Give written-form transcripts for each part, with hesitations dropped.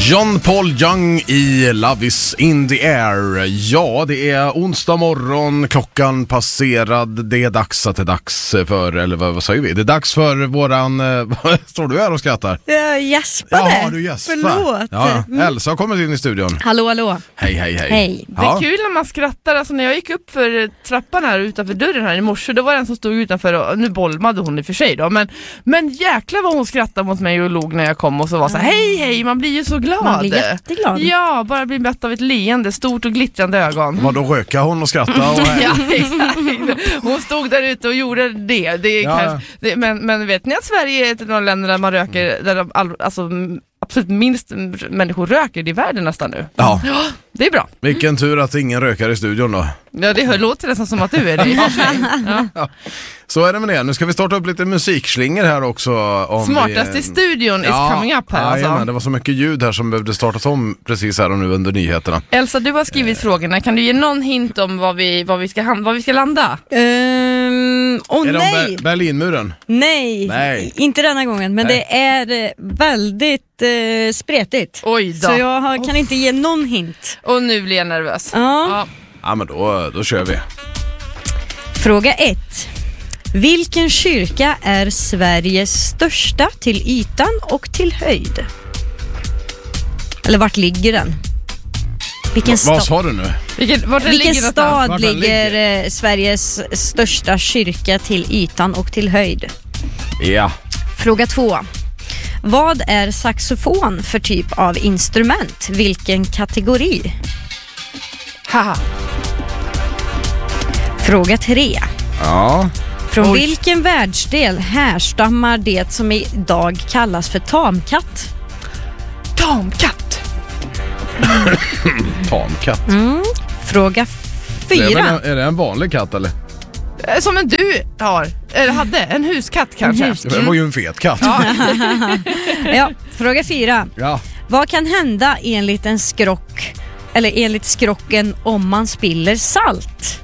John Paul Young i Love is in the air. Ja, det är onsdag morgon, klockan passerad. Det är dags för, eller vad säger vi? Det är dags för våran, står du här och skrattar? Jag gäspade. Jaha, du gäspar. Förlåt. Ja, Elsa har kommit in i studion. Hallå. Hej. Hej. Det är kul när man skrattar. Alltså när jag gick upp för trappan här utanför dörren här i morse, då var det en som stod utanför och nu bolmade hon i för sig då. Men jäklar vad hon skrattade mot mig och log när jag kom och så var så här, hej, man blir ju så glad. Man blir jätteglad. Ja, bara blir mött av ett leende, stort och glittrande ögon. Vad då rökade hon och skrattade? Och ja, exakt. Hon stod där ute och gjorde det. Men vet ni att Sverige är ett av de länder där man röker, där absolut minst människor röker i världen nästan nu. Ja. Det är bra. Vilken tur att ingen rökar i studion då. Ja, det låter nästan som att du är det. Ja. Så är det med det. Nu ska vi starta upp lite musikslingor här också. Smartast i studion is coming up här. Ja, det var så mycket ljud här som behövde startas om precis här och nu under nyheterna. Elsa, du har skrivit frågorna. Kan du ge någon hint om var vi ska landa? Är det Berlinmuren? Nej, inte denna gången. Men det är väldigt spretigt. Oj då. Så jag kan inte ge någon hint. Och nu blir jag nervös. Ja, men då kör vi. Fråga 1. Vilken kyrka är Sveriges största till ytan och till höjd? Eller vart ligger den? Vad sa du nu? Vilken stad ligger Sveriges största kyrka till ytan och till höjd? Ja. Fråga 2. Vad är saxofon för typ av instrument? Vilken kategori? Haha. Fråga 3. Ja. Från vilken världsdel härstammar det som idag kallas för tamkatt? Tamkatt. Tamkatt. Fråga 4. Är det en vanlig katt eller? Som en du har. Eller hade. En huskatt kanske. Det var ju en fet katt. Ja, fråga 4. Ja. Vad kan hända enligt en skrock, eller enligt skrocken, om man spiller salt?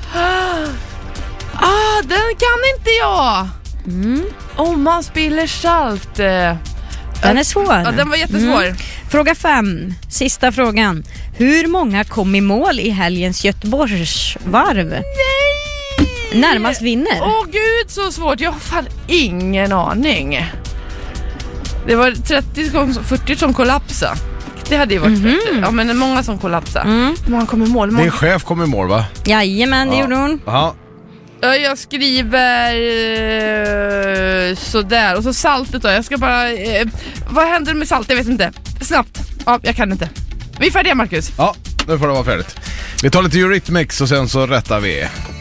Den kan inte jag. Om man spiller salt. Den är svår. Ja, den var jättesvår. Fråga 5. Sista frågan. Hur många kom i mål i helgens Göteborgsvarv? Nej! Närmast vinner. Åh gud, så svårt. Jag har fan ingen aning. Det var 30-40 som kollapsade. Det hade ju varit ja, men det är många som kollapsade. Många kom i mål. Din chef kom i mål, va? Jajamän, det gjorde hon. Ja. Jag skriver sådär. Och så saltet då. Jag ska bara... vad händer med salt? Jag vet inte. Snabbt. Ja, jag kan inte. Vi är färdiga, Marcus. Ja, nu får det vara färdigt. Vi tar lite Eurythmics och sen så rättar vi.